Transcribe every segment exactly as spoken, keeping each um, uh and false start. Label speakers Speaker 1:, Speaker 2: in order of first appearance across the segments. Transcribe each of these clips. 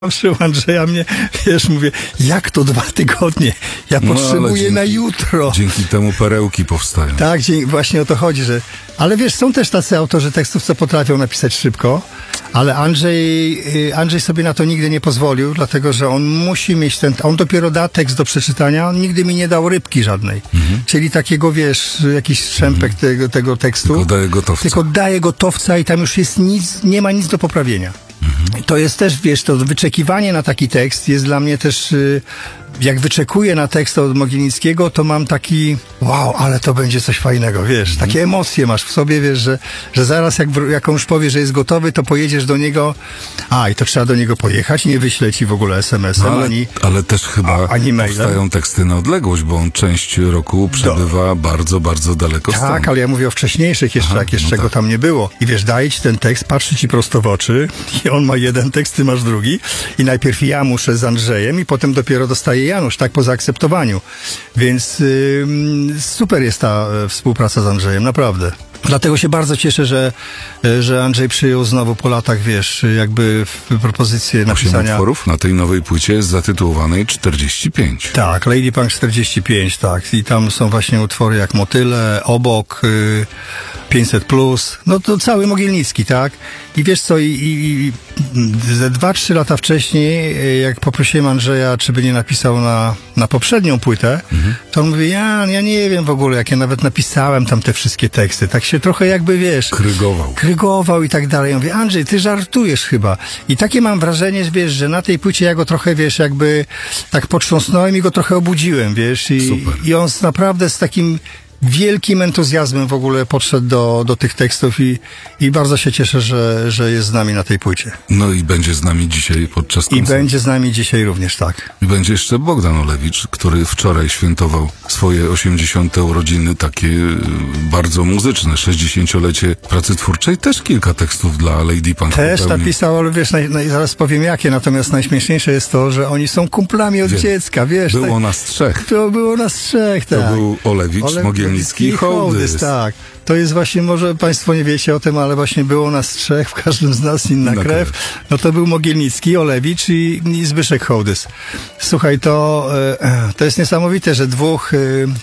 Speaker 1: Patrzył Andrzeja mnie, wiesz, mówię, jak to dwa tygodnie? Ja
Speaker 2: No,
Speaker 1: potrzebuję
Speaker 2: dzięki,
Speaker 1: na jutro.
Speaker 2: Dzięki temu perełki powstają.
Speaker 1: Tak, właśnie o to chodzi, że... Ale wiesz, są też tacy autorzy tekstów, co potrafią napisać szybko, ale Andrzej, Andrzej sobie na to nigdy nie pozwolił, dlatego, że on musi mieć ten... On dopiero da tekst do przeczytania, on nigdy mi nie dał rybki żadnej. Mhm. Czyli takiego, wiesz, jakiś strzępek mhm. tego, tego tekstu.
Speaker 2: Tylko daje gotowca.
Speaker 1: Tylko daje gotowca i tam już jest nic, nie ma nic do poprawienia. Mhm. To jest też, wiesz, to wyczekiwanie na taki tekst jest dla mnie też, jak wyczekuję na tekst od Mogielnickiego, to mam taki, wow, ale to będzie coś fajnego, wiesz, mhm. takie emocje masz w sobie, wiesz, że, że zaraz jak, jak on już powie, że jest gotowy, to pojedziesz do niego, a i to trzeba do niego pojechać, nie wyśle ci w ogóle es em esem,
Speaker 2: no, ale,
Speaker 1: ani
Speaker 2: ale też chyba
Speaker 1: a, ani mailem.
Speaker 2: Powstają teksty na odległość, bo on część roku przebywa do... bardzo, bardzo daleko stąd.
Speaker 1: Tak, ale ja mówię o wcześniejszych jeszcze, Aha, jak jeszcze no go tak. tam nie było. I wiesz, daje ci ten tekst, patrzy ci prosto w oczy i on ma jeden tekst, ty masz drugi i najpierw ja muszę z Andrzejem i potem dopiero dostaje Janusz, tak po zaakceptowaniu. Więc yy, super jest ta y, współpraca z Andrzejem, naprawdę. Dlatego się bardzo cieszę, że, że Andrzej przyjął znowu po latach, wiesz, jakby propozycję napisania...
Speaker 2: Osiem utworów na tej nowej płycie jest zatytułowanej czterdzieści pięć.
Speaker 1: Tak, Lady Punk czterdzieści pięć, tak. I tam są właśnie utwory jak Motyle, Obok, y, pięćset plus, no to cały Mogielnicki, tak? I wiesz co, i, i ze dwa, trzy lata wcześniej, jak poprosiłem Andrzeja, czy by nie napisał na, na poprzednią płytę, mhm. to on mówi, ja, ja nie wiem w ogóle, jak ja nawet napisałem tam te wszystkie teksty, tak się trochę jakby, wiesz...
Speaker 2: Krygował.
Speaker 1: Krygował i tak dalej. Ja mówię, Andrzej, ty żartujesz chyba. I takie mam wrażenie, że wiesz, że na tej płycie ja go trochę, wiesz, jakby tak potrząsnąłem i go trochę obudziłem, wiesz, i,
Speaker 2: Super.
Speaker 1: i on z, naprawdę z takim wielkim entuzjazmem w ogóle podszedł do, do tych tekstów i, i bardzo się cieszę, że, że jest z nami na tej płycie.
Speaker 2: No i będzie z nami dzisiaj podczas koncertu.
Speaker 1: I będzie z nami dzisiaj również, tak.
Speaker 2: I będzie jeszcze Bogdan Olewicz, który wczoraj świętował swoje osiemdziesiąte urodziny, takie bardzo muzyczne, sześćdziesięciolecie pracy twórczej. Też kilka tekstów dla Lady Punk.
Speaker 1: Też
Speaker 2: popełnił.
Speaker 1: napisał, ale wiesz, naj, naj, zaraz powiem jakie, natomiast najśmieszniejsze jest to, że oni są kumplami od
Speaker 2: Wiem.
Speaker 1: dziecka, wiesz.
Speaker 2: Było
Speaker 1: tak,
Speaker 2: nas trzech.
Speaker 1: To było nas trzech, tak.
Speaker 2: To był Olewicz, Ole... Mogielnicki i Hołdys.
Speaker 1: Tak. To jest właśnie, może państwo nie wiecie o tym, ale właśnie było nas trzech, w każdym z nas inna krew. krew. No to był Mogielnicki, Olewicz i, i Zbyszek Hołdys. Słuchaj, to, e, to jest niesamowite, że dwóch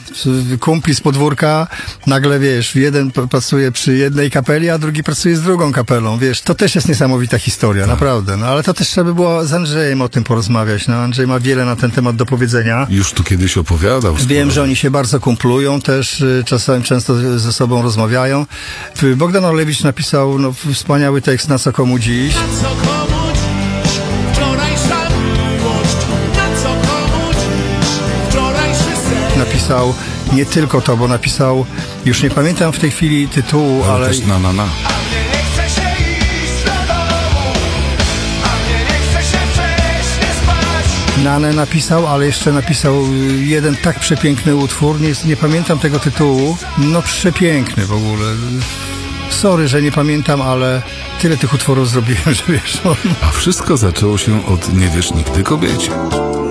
Speaker 1: e, kumpli z podwórka nagle, wiesz, jeden pracuje przy jednej kapeli, a drugi pracuje z drugą kapelą, wiesz. To też jest niesamowita historia, tak. naprawdę. No ale to też trzeba by było z Andrzejem o tym porozmawiać. No Andrzej ma wiele na ten temat do powiedzenia.
Speaker 2: Już tu kiedyś opowiadał.
Speaker 1: Wiem,
Speaker 2: sporo.
Speaker 1: że oni się bardzo kumplują też, czasami często ze sobą rozmawiają. Bogdan Olewicz napisał no, wspaniały tekst Na co komu dziś.
Speaker 3: Na co komu dziś wczorajsza miłość, na co komu dziś wczorajszy sen.
Speaker 1: Napisał nie tylko to, bo napisał, już nie pamiętam w tej chwili tytułu, ale...
Speaker 2: ale... też na na na.
Speaker 3: A mnie nie chce się iść do domu, a mnie nie chce się wcześnie spać.
Speaker 1: Nanę napisał, ale jeszcze napisał jeden tak przepiękny utwór, nie, nie pamiętam tego tytułu, no przepiękny w ogóle. Sorry, że nie pamiętam, ale tyle tych utworów zrobiłem, że wiesz... On...
Speaker 2: A wszystko zaczęło się od Nie wiesz nigdy kobiecie.